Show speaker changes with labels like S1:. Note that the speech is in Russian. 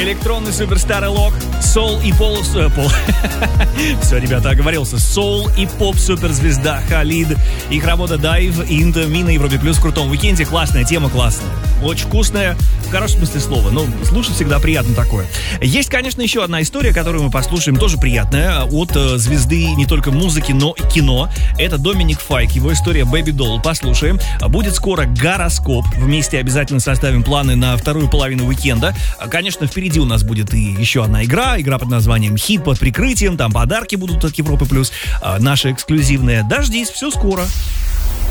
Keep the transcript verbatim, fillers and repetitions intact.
S1: Электронный суперстар Элок, соул и пол... Э, пол. Все, ребята, оговорился. Соул и поп-суперзвезда Халид. Их работа Dive in the Me на Европе Плюс в крутом уикенде. Классная тема, классная. Очень вкусная, в хорошем смысле слова. Но слушать всегда приятно такое. Есть, конечно, еще одна история, которую мы послушаем, тоже приятная. От э, звезды не только музыки, но и кино. Это Доминик Файк, его история Baby Doll. Послушаем. Будет скоро гороскоп. Вместе обязательно составим планы на вторую половину уикенда. Конечно, впереди у нас будет и еще одна игра. Игра под названием «Хит под прикрытием». Там подарки будут от Европы Плюс. Наши эксклюзивные. Дождись, все скоро.